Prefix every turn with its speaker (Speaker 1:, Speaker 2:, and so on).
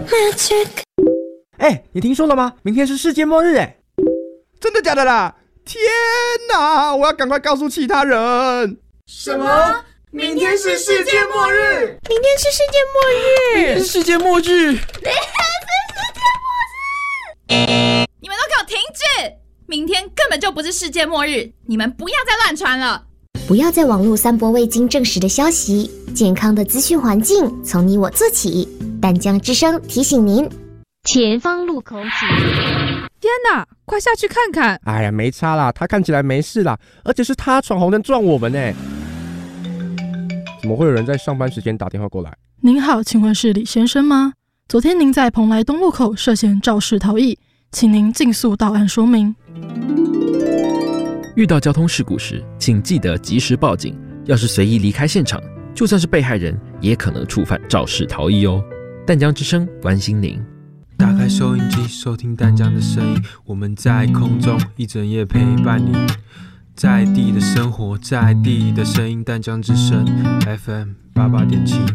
Speaker 1: 你听说了吗？明天是世界末日哎！
Speaker 2: 真的假的啦？天哪！我要赶快告诉其他人。
Speaker 3: 什么？明天是世界末日？
Speaker 4: 明天是世界末日？
Speaker 1: 明天是世界末日？
Speaker 5: 你们都给我停止！明天根本就不是世界末日，你们不要再乱传了。
Speaker 4: 不要在网络散播未经证实的消息，健康的资讯环境从你我做起。淡江之声提醒您，前方路口请。
Speaker 6: 天哪，快下去看看！
Speaker 1: 哎呀，没差啦，他看起来没事啦，而且是他闯红灯撞我们呢。怎么会有人在上班时间打电话过来？
Speaker 7: 您好，请问是李先生吗？昨天您在蓬莱东路口涉嫌肇事逃逸，请您尽速到案说明。
Speaker 8: 遇到交通事故时，请记得及时报警。要是随意离开现场，就算是被害人，也可能触犯肇事逃逸哦。淡江之声关心您。
Speaker 9: 打开收音机，收听淡江的声音，我们在空中一整夜陪伴你。在地的生活，在地的声音，淡江之声 FM 88.7。